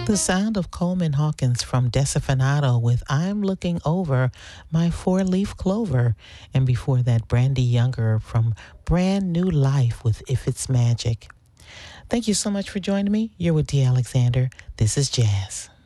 The sound of Coleman Hawkins from Desafinado with I'm Looking Over My Four-Leaf Clover. And before that, Brandy Younger from Brand New Life with If It's Magic. Thank you so much for joining me. You're with D. Alexander. This is Jazz.